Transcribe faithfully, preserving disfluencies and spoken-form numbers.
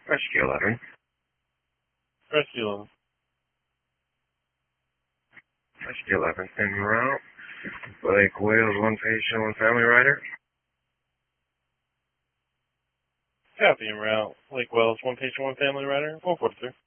Rescue eleven. Rescue eleven. Rescue eleven. En route. Lake Wales, one patient, one family rider. Copy en route. Lake Wells, one patient, one family rider. one forty-three.